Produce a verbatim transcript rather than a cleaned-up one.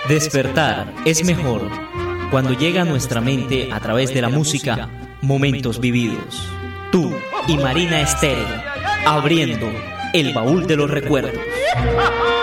Despertar es mejor cuando llega a nuestra mente a través de la música momentos vividos. Tú y Marina Estéreo, abriendo el baúl de los recuerdos.